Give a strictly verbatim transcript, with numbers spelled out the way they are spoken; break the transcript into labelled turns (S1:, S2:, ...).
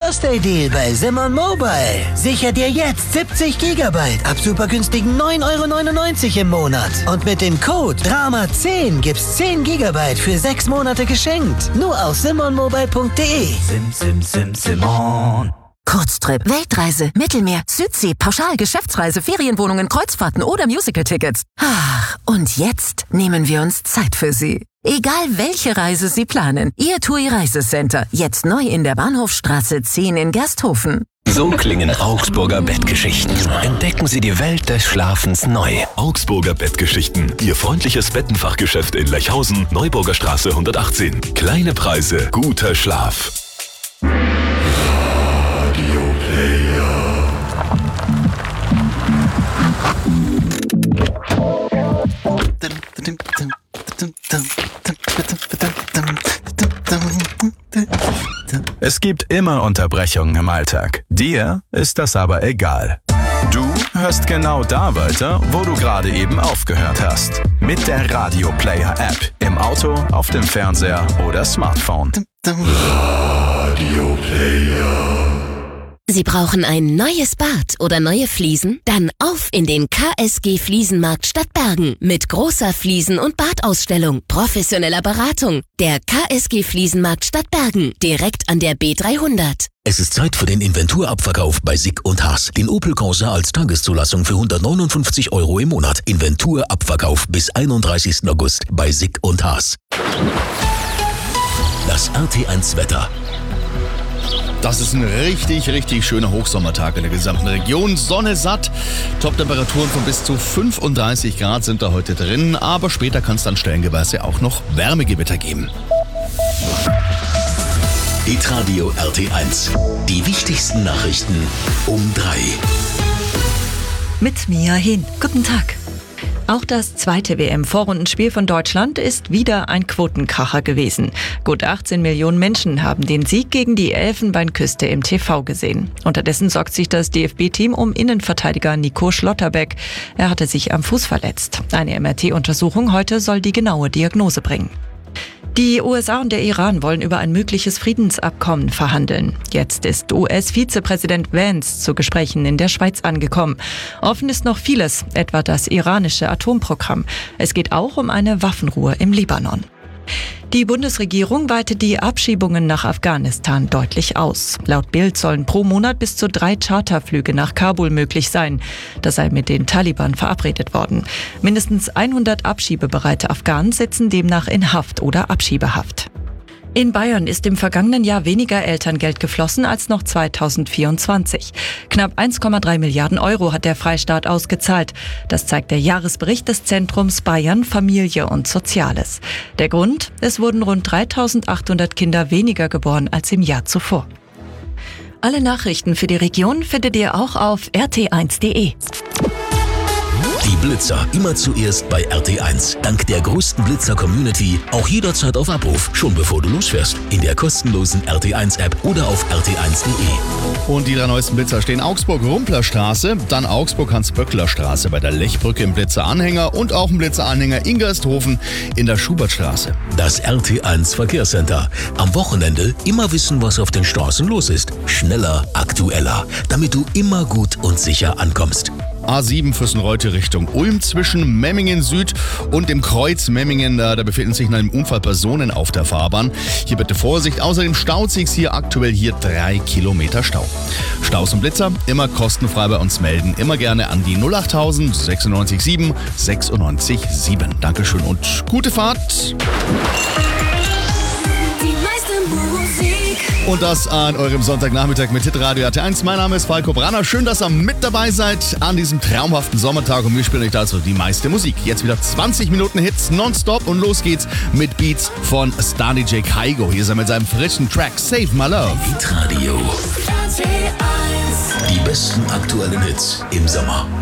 S1: Birthday-Deal bei Simon Mobile. Sicher dir jetzt siebzig Gigabyte ab super günstigen neun Euro neunundneunzig im Monat. Und mit dem Code Drama zehn gibt's zehn Gigabyte für sechs Monate geschenkt. Nur auf simonmobile punkt de.
S2: Sim, sim, sim, Simon.
S3: Kurztrip, Weltreise, Mittelmeer, Südsee, Pauschal, Geschäftsreise, Ferienwohnungen, Kreuzfahrten oder Musical-Tickets. Ach, und jetzt nehmen wir uns Zeit für Sie. Egal welche Reise Sie planen, Ihr T U I Reisecenter, jetzt neu in der Bahnhofstraße zehn in Gersthofen.
S4: So klingen Augsburger Bettgeschichten. Entdecken Sie die Welt des Schlafens neu.
S5: Augsburger Bettgeschichten. Ihr freundliches Bettenfachgeschäft in Lechhausen, Neuburger Straße hundertachtzehn. Kleine Preise, guter Schlaf.
S6: Es gibt immer Unterbrechungen im Alltag. Dir ist das aber egal. Du hörst genau da weiter, wo du gerade eben aufgehört hast. Mit der Radio Player App. Im Auto, auf dem Fernseher oder Smartphone.
S5: Radio Player.
S7: Sie brauchen ein neues Bad oder neue Fliesen? Dann auf in den K S G Fliesenmarkt Stadtbergen mit großer Fliesen- und Badausstellung, professioneller Beratung. Der K S G Fliesenmarkt Stadtbergen, direkt an der B dreihundert.
S8: Es ist Zeit für den Inventurabverkauf bei Sick und Haas. Den Opel Corsa als Tageszulassung für hundertneunundfünfzig Euro im Monat. Inventurabverkauf bis einunddreißigsten August bei Sick und Haas. Das R T eins Wetter.
S9: Das ist ein richtig, richtig schöner Hochsommertag in der gesamten Region. Sonne satt, Top-Temperaturen von bis zu fünfunddreißig Grad sind da heute drin, aber später kann es dann stellenweise auch noch Wärmegewitter geben.
S8: Hitradio R T eins. Die wichtigsten Nachrichten um drei.
S10: Mit Mia Hin. Guten Tag. Auch das zweite W M-Vorrundenspiel von Deutschland ist wieder ein Quotenkracher gewesen. Gut achtzehn Millionen Menschen haben den Sieg gegen die Elfenbeinküste im T V gesehen. Unterdessen sorgt sich das D F B-Team um Innenverteidiger Nico Schlotterbeck. Er hatte sich am Fuß verletzt. Eine M R T-Untersuchung heute soll die genaue Diagnose bringen. Die U S A und der Iran wollen über ein mögliches Friedensabkommen verhandeln. Jetzt ist U S-Vizepräsident Vance zu Gesprächen in der Schweiz angekommen. Offen ist noch vieles, etwa das iranische Atomprogramm. Es geht auch um eine Waffenruhe im Libanon. Die Bundesregierung weitet die Abschiebungen nach Afghanistan deutlich aus. Laut Bild sollen pro Monat bis zu drei Charterflüge nach Kabul möglich sein. Das sei mit den Taliban verabredet worden. Mindestens hundert abschiebebereite Afghanen sitzen demnach in Haft oder Abschiebehaft. In Bayern ist im vergangenen Jahr weniger Elterngeld geflossen als noch zweitausendvierundzwanzig. Knapp eins Komma drei Milliarden Euro hat der Freistaat ausgezahlt. Das zeigt der Jahresbericht des Zentrums Bayern Familie und Soziales. Der Grund? Es wurden rund dreitausendachthundert Kinder weniger geboren als im Jahr zuvor. Alle Nachrichten für die Region findet ihr auch auf r t eins punkt de.
S8: Die Blitzer immer zuerst bei R T eins. Dank der größten Blitzer-Community auch jederzeit auf Abruf, schon bevor du losfährst. In der kostenlosen R T eins App oder auf r t eins punkt de.
S9: Und die drei neuesten Blitzer stehen Augsburg-Rumpler-Straße, dann Augsburg-Hans-Böckler-Straße bei der Lechbrücke im Blitzer-Anhänger und auch im Blitzer-Anhänger in Gersthofen in der Schubertstraße.
S8: Das R T eins Verkehrscenter. Am Wochenende immer wissen, was auf den Straßen los ist. Schneller, aktueller, damit du immer gut und sicher ankommst.
S9: A sieben Fürstenreute Richtung Ulm zwischen Memmingen Süd und dem Kreuz Memmingen. Da, da befinden sich nach einem Unfall Personen auf der Fahrbahn. Hier bitte Vorsicht. Außerdem staut sich hier aktuell hier drei Kilometer Stau. Staus und Blitzer immer kostenfrei bei uns melden. Immer gerne an die null achttausend sechsundneunzig sieben sechsundneunzig sieben. Dankeschön und gute Fahrt. Und das an eurem Sonntagnachmittag mit Hitradio R T eins. Mein Name ist Falco Branner. Schön, dass ihr mit dabei seid an diesem traumhaften Sommertag. Und wir spielen euch dazu die meiste Musik. Jetzt wieder zwanzig Minuten Hits nonstop. Und los geht's mit Beats von Star D J Kaigo. Hier ist er mit seinem frischen Track Save My Love.
S8: Hitradio. Die besten aktuellen Hits im Sommer.